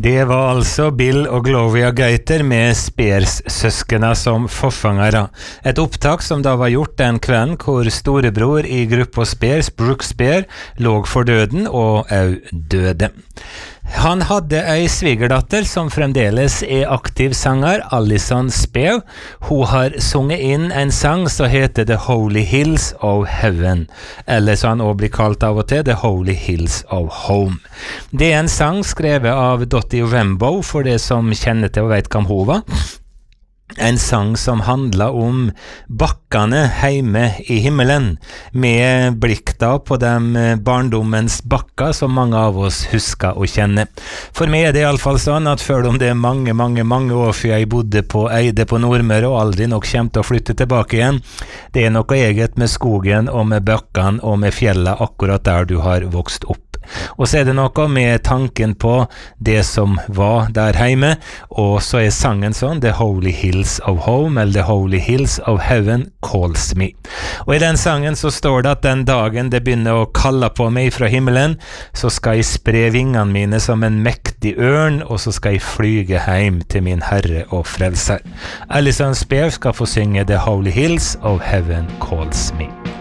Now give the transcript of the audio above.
Det var altså Bill og Gloria Gaither med Spears-søskene som forfangere. Et opptak som da var gjort den kvelden hvor storebror i gruppa Spears, Brooks Spear, lå for døden og døde. Han hadde ei svigerdatter som fremdeles aktiv sanger, Alison Spear. Hun har sunget inn en sang som heter The Holy Hills of Heaven, eller så han også blir kalt av og til The Holy Hills of Home. Det en sang skrevet av Dottie Rambo, for det som kjenner til og vet hvem hun var. En sang som handler om bakkene hjemme i himmelen, med blikk da på de barndommens bakker som mange av oss husker og kjenner. For meg det i alle fall sånn at selv om det mange år før jeg bodde på Eide på Nordmøre og aldri nok kommer til å flytte tilbake igjen, det noe eget med skogen og med bakkene og med fjellet akkurat der du har vokst opp. Og så det noe med tanken på det som var der hjemme, og så sangen sånn The Holy Hills of Home, eller The Holy Hills of Heaven calls me. Og i den sangen så står det at den dagen det begynner å kalle på meg fra himmelen, så skal jeg spre vingene mine som en mektig ørn, og så skal jeg flyge hjem til min Herre og Frelser. Alison Spear skal få synge The Holy Hills of Heaven calls me.